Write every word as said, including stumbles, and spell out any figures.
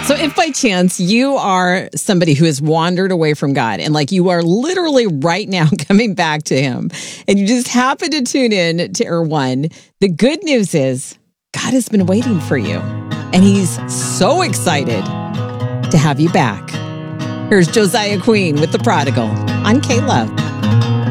So if by chance you are somebody who has wandered away from God and like you are literally right now coming back to him and you just happen to tune in to Air One, the good news is God has been waiting for you and he's so excited to have you back. Here's Josiah Queen with The Prodigal on K-Love.